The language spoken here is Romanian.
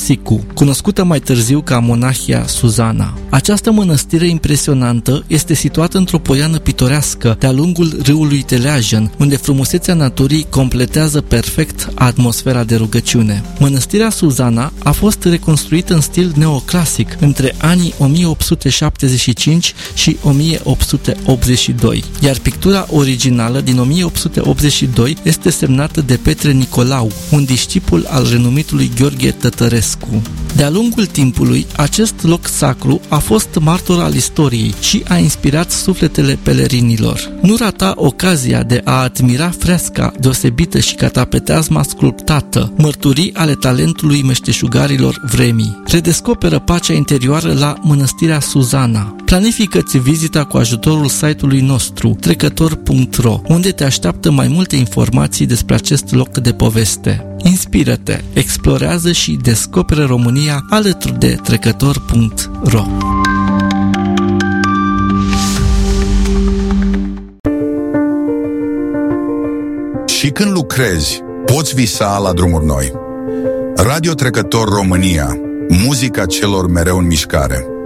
Sicu, cunoscută mai târziu ca Monahia Suzana. Această mănăstire impresionantă este situată într-o poiană pitorească de-a lungul râului Teleajen, unde frumusețea naturii completează perfect atmosfera de rugăciune. Mănăstirea Suzana a fost reconstruită în stil neoclasic între anii 1875 și 1882, iar pictura originală din 1882 este semnată de Petre Nicolau, un discipol al renumitului Gheorghe Tătărescu. De-a lungul timpului, acest loc sacru a fost martor al istoriei și a inspirat sufletele pelerinilor. Nu rata ocazia de a admira fresca deosebită și catapeteazma sculptată, mărturii ale talentului meșteșugarilor vremii. Redescoperă pacea interioară la Mănăstirea Suzana. Planifică-ți vizita cu ajutorul site-ului nostru trecător.ro, unde te așteaptă mai multe informații despre acest loc de poveste. Inspiră-te, explorează și descoperă România alături de trecător.ro. Și când lucrezi, poți visa la drumuri noi. Radio Trecător România, muzica celor mereu în mișcare.